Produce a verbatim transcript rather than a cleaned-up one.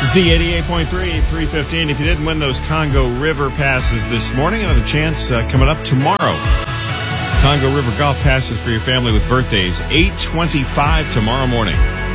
Z eighty-eight point three, three fifteen. If you didn't win those Congo River passes this morning, another chance uh, coming up tomorrow. Congo River golf passes for your family with birthdays, eight twenty-five tomorrow morning.